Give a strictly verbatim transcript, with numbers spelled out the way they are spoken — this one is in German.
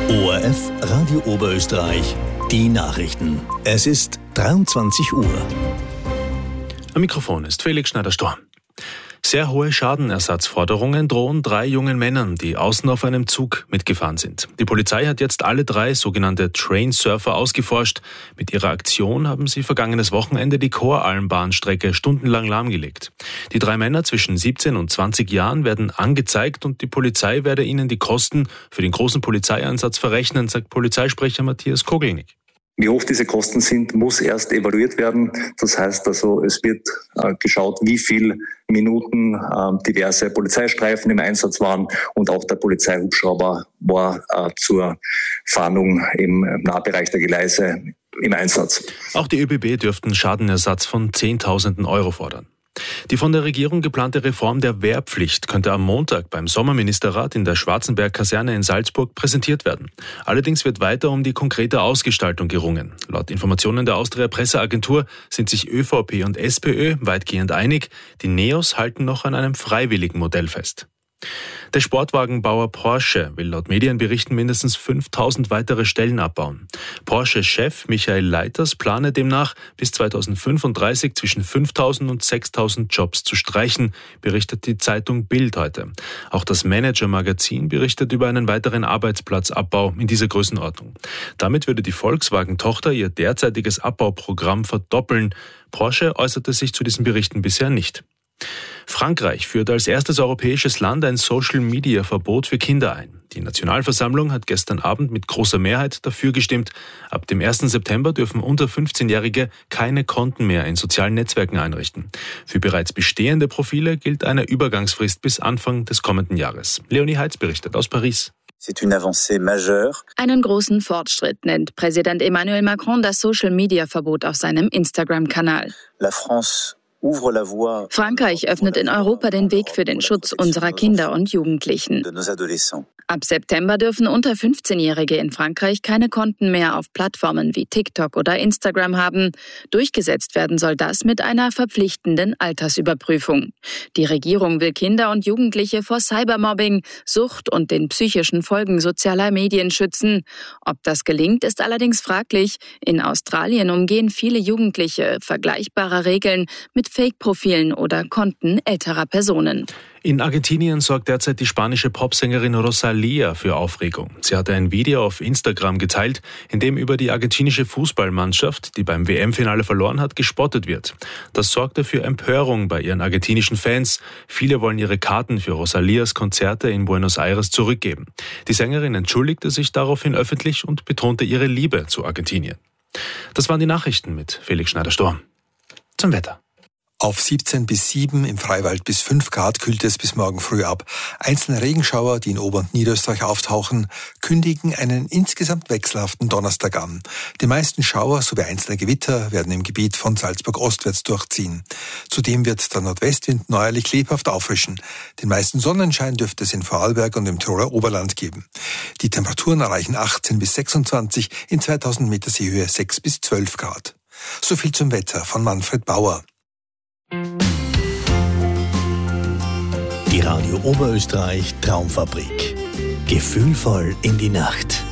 O R F Radio Oberösterreich, die Nachrichten. Es ist dreiundzwanzig Uhr. Am Mikrofon ist Felix Schneider-Storm. Sehr hohe Schadenersatzforderungen drohen drei jungen Männern, die außen auf einem Zug mitgefahren sind. Die Polizei hat jetzt alle drei sogenannte Train-Surfer ausgeforscht. Mit ihrer Aktion haben sie vergangenes Wochenende die Koralmbahnstrecke stundenlang lahmgelegt. Die drei Männer zwischen siebzehn und zwanzig Jahren werden angezeigt und die Polizei werde ihnen die Kosten für den großen Polizeieinsatz verrechnen, sagt Polizeisprecher Matthias Kogelnick. Wie hoch diese Kosten sind, muss erst evaluiert werden. Das heißt also, es wird äh, geschaut, wie viel Minuten äh, diverse Polizeistreifen im Einsatz waren und auch der Polizeihubschrauber war äh, zur Fahndung im Nahbereich der Gleise im Einsatz. Auch die ÖBB dürften Schadenersatz von zehntausenden Euro fordern. Die von der Regierung geplante Reform der Wehrpflicht könnte am Montag beim Sommerministerrat in der Schwarzenberg-Kaserne in Salzburg präsentiert werden. Allerdings wird weiter um die konkrete Ausgestaltung gerungen. Laut Informationen der Austria-Presseagentur sind sich ÖVP und SPÖ weitgehend einig. Die Neos halten noch an einem freiwilligen Modell fest. Der Sportwagenbauer Porsche will laut Medienberichten mindestens fünftausend weitere Stellen abbauen. Porsche-Chef Michael Leiters plane demnach bis zweitausendfünfunddreißig zwischen fünftausend und sechstausend Jobs zu streichen, berichtet die Zeitung Bild heute. Auch das Manager-Magazin berichtet über einen weiteren Arbeitsplatzabbau in dieser Größenordnung. Damit würde die Volkswagen-Tochter ihr derzeitiges Abbauprogramm verdoppeln. Porsche äußerte sich zu diesen Berichten bisher nicht. Frankreich führt als erstes europäisches Land ein Social-Media-Verbot für Kinder ein. Die Nationalversammlung hat gestern Abend mit großer Mehrheit dafür gestimmt. Ab dem ersten September dürfen unter fünfzehnjährige keine Konten mehr in sozialen Netzwerken einrichten. Für bereits bestehende Profile gilt eine Übergangsfrist bis Anfang des kommenden Jahres. Leonie Heitz berichtet aus Paris. Einen großen Fortschritt nennt Präsident Emmanuel Macron das Social-Media-Verbot auf seinem Instagram-Kanal. Frankreich öffnet in Europa den Weg für den Schutz unserer Kinder und Jugendlichen. Ab September dürfen unter fünfzehnjährige in Frankreich keine Konten mehr auf Plattformen wie TikTok oder Instagram haben. Durchgesetzt werden soll das mit einer verpflichtenden Altersüberprüfung. Die Regierung will Kinder und Jugendliche vor Cybermobbing, Sucht und den psychischen Folgen sozialer Medien schützen. Ob das gelingt, ist allerdings fraglich. In Australien umgehen viele Jugendliche vergleichbare Regeln mit Fake-Profilen oder Konten älterer Personen. In Argentinien sorgt derzeit die spanische Popsängerin Rosalía für Aufregung. Sie hatte ein Video auf Instagram geteilt, in dem über die argentinische Fußballmannschaft, die beim W M-Finale verloren hat, gespottet wird. Das sorgte für Empörung bei ihren argentinischen Fans. Viele wollen ihre Karten für Rosalías Konzerte in Buenos Aires zurückgeben. Die Sängerin entschuldigte sich daraufhin öffentlich und betonte ihre Liebe zu Argentinien. Das waren die Nachrichten mit Felix Schneider-Storm. Zum Wetter. Auf siebzehn bis sieben, im Freiwald bis fünf Grad kühlt es bis morgen früh ab. Einzelne Regenschauer, die in Ober- und Niederösterreich auftauchen, kündigen einen insgesamt wechselhaften Donnerstag an. Die meisten Schauer sowie einzelne Gewitter werden im Gebiet von Salzburg ostwärts durchziehen. Zudem wird der Nordwestwind neuerlich lebhaft auffrischen. Den meisten Sonnenschein dürfte es in Vorarlberg und im Tiroler Oberland geben. Die Temperaturen erreichen achtzehn bis sechsundzwanzig, in zweitausend Meter Seehöhe sechs bis zwölf Grad. So viel zum Wetter von Manfred Bauer. Die Radio Oberösterreich Traumfabrik. Gefühlvoll in die Nacht.